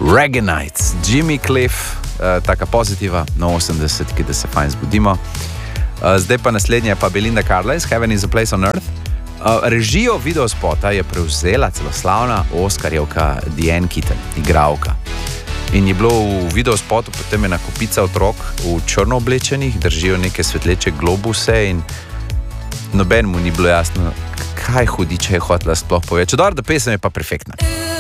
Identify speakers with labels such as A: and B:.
A: Reggae Nights, Jimmy Cliff, taka pozitiva na 80, da se fajn zbudimo. Zdaj pa naslednja je pa Belinda Carlisle, Heaven is a Place on Earth. Režijo videospota je prevzela celo slavna Oskarjevka Diane Keaton, igralka. In je bilo v videospotu potem ena kupica otrok v črno oblečenih, držijo neke svetleče globuse in nobenemu ni bilo jasno, kaj hudiče je hotela sploh povedati. Dobro, da pesem je pa perfektna.